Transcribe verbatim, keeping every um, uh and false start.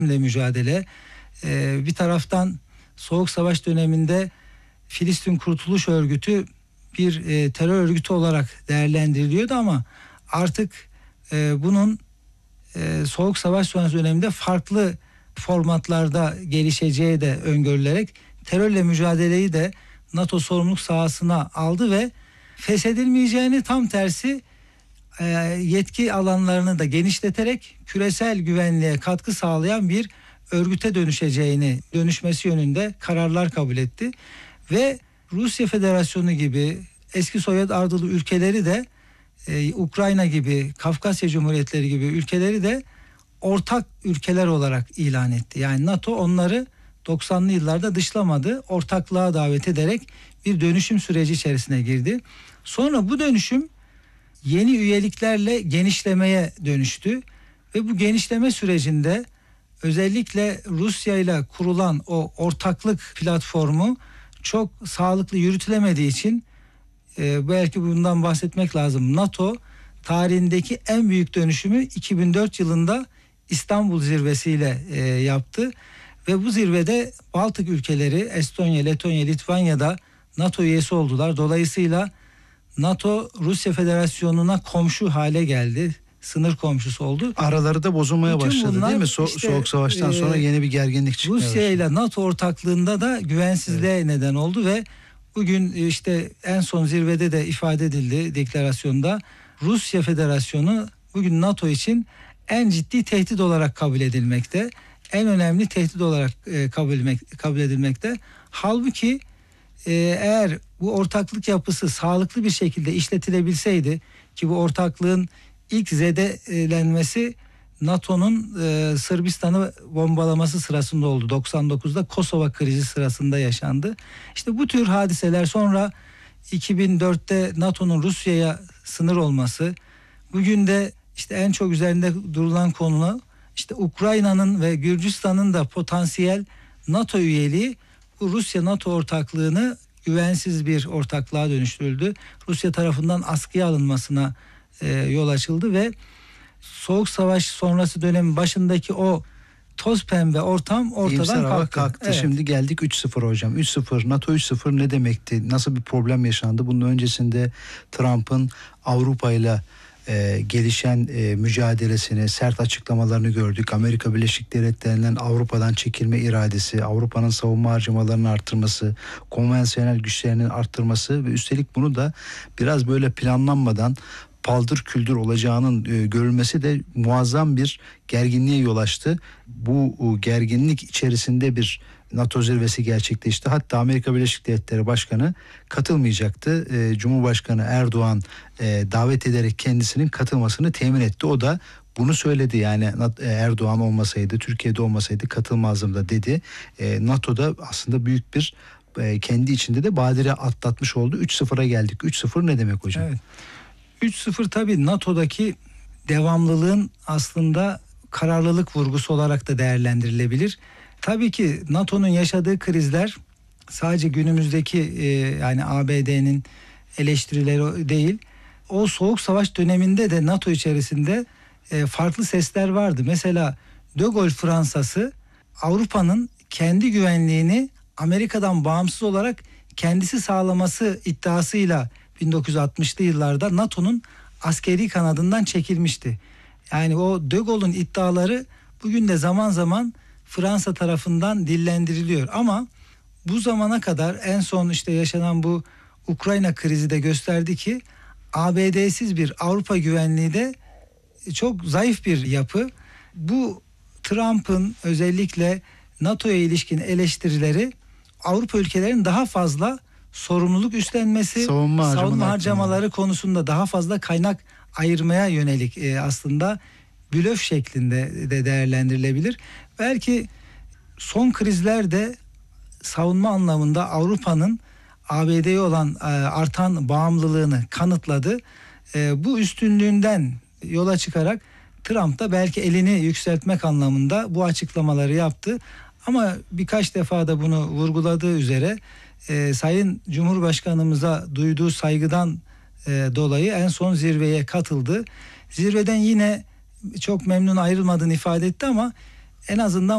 mücadele. Ee, bir taraftan Soğuk Savaş döneminde Filistin Kurtuluş Örgütü bir e, terör örgütü olarak değerlendiriliyordu ama artık e, bunun e, Soğuk Savaş sonrası döneminde farklı formatlarda gelişeceği de öngörülerek terörle mücadeleyi de NATO sorumluluk sahasına aldı ve feshedilmeyeceğini, tam tersi e, yetki alanlarını da genişleterek küresel güvenliğe katkı sağlayan bir örgüte dönüşeceğini, dönüşmesi yönünde kararlar kabul etti. Ve Rusya Federasyonu gibi eski Sovyet ardıl ülkeleri de e, Ukrayna gibi, Kafkasya Cumhuriyetleri gibi ülkeleri de ortak ülkeler olarak ilan etti. Yani NATO onları doksanlı yıllarda dışlamadı, ortaklığa davet ederek bir dönüşüm süreci içerisine girdi. Sonra bu dönüşüm yeni üyeliklerle genişlemeye dönüştü ve bu genişleme sürecinde özellikle Rusya ile kurulan o ortaklık platformu çok sağlıklı yürütülemediği için e, belki bundan bahsetmek lazım. NATO tarihindeki en büyük dönüşümü iki bin dört yılında İstanbul zirvesiyle e, yaptı ve bu zirvede Baltık ülkeleri Estonya, Letonya, Litvanya'da NATO üyesi oldular. Dolayısıyla NATO Rusya Federasyonu'na komşu hale geldi. Sınır komşusu oldu. Araları da bozulmaya Bütün başladı değil mi? So- işte, Soğuk Savaş'tan e, sonra yeni bir gerginlik çıkmaya başladı. Rusya ile NATO ortaklığında da güvensizliğe evet. neden oldu ve bugün işte en son zirvede de ifade edildi deklarasyonda. Rusya Federasyonu bugün NATO için en ciddi tehdit olarak kabul edilmekte. En önemli tehdit olarak e, kabul, kabul edilmekte. Halbuki e, eğer bu ortaklık yapısı sağlıklı bir şekilde işletilebilseydi, ki bu ortaklığın ilk zedelenmesi NATO'nun e, Sırbistan'ı bombalaması sırasında oldu. doksan dokuzda Kosova krizi sırasında yaşandı. İşte bu tür hadiseler, sonra iki bin dörtte NATO'nun Rusya'ya sınır olması, bugün de işte en çok üzerinde durulan konu işte Ukrayna'nın ve Gürcistan'ın da potansiyel NATO üyeliği, bu Rusya-NATO ortaklığını güvensiz bir ortaklığa dönüştürüldü. Rusya tarafından askıya alınmasına e, yol açıldı ve Soğuk Savaş sonrası dönemin başındaki o toz pembe ortam ortadan İyimser kalktı. kalktı. Evet. Şimdi geldik üç sıfır hocam. üç sıfır, NATO üç sıfır ne demekti? Nasıl bir problem yaşandı? Bunun öncesinde Trump'ın Avrupa ile e, gelişen e, mücadelesini, sert açıklamalarını gördük. Amerika Birleşik Devletleri'nden Avrupa'dan çekilme iradesi, Avrupa'nın savunma harcamalarını arttırması, konvansiyonel güçlerinin arttırması ve üstelik bunu da biraz böyle planlanmadan paldır küldür olacağının e, görülmesi de muazzam bir gerginliğe yol açtı. Bu e, gerginlik içerisinde bir NATO zirvesi gerçekleşti. Hatta Amerika Birleşik Devletleri Başkanı katılmayacaktı. E, Cumhurbaşkanı Erdoğan e, davet ederek kendisinin katılmasını temin etti. O da bunu söyledi, yani Erdoğan olmasaydı, Türkiye'de olmasaydı katılmazdım da dedi. E, NATO'da aslında büyük bir e, kendi içinde de badire atlatmış oldu. üç sıfıra geldik. üç sıfır ne demek hocam? Evet. üç sıfır tabii NATO'daki devamlılığın aslında kararlılık vurgusu olarak da değerlendirilebilir. Tabii ki NATO'nun yaşadığı krizler sadece günümüzdeki e, yani A B D'nin eleştirileri değil. O Soğuk Savaş döneminde de NATO içerisinde e, farklı sesler vardı. Mesela De Gaulle Fransa'sı Avrupa'nın kendi güvenliğini Amerika'dan bağımsız olarak kendisi sağlaması iddiasıyla bin dokuz yüz altmışlı yıllarda NATO'nun askeri kanadından çekilmişti. Yani o De Gaulle'un iddiaları bugün de zaman zaman Fransa tarafından dillendiriliyor. Ama bu zamana kadar en son işte yaşanan bu Ukrayna krizi de gösterdi ki A B D'siz bir Avrupa güvenliği de çok zayıf bir yapı. Bu Trump'ın özellikle NATO'ya ilişkin eleştirileri Avrupa ülkelerinin daha fazla sorumluluk üstlenmesi, savunma, savunma harcamaları, harcamaları konusunda daha fazla kaynak ayırmaya yönelik e, aslında blöf şeklinde de değerlendirilebilir. Belki son krizlerde savunma anlamında Avrupa'nın A B D'ye olan e, artan bağımlılığını kanıtladı. E, bu üstünlüğünden yola çıkarak Trump da belki elini yükseltmek anlamında bu açıklamaları yaptı. Ama birkaç defa da bunu vurguladığı üzere e, Sayın Cumhurbaşkanımıza duyduğu saygıdan e, dolayı en son zirveye katıldı. Zirveden yine çok memnun ayrılmadığını ifade etti ama en azından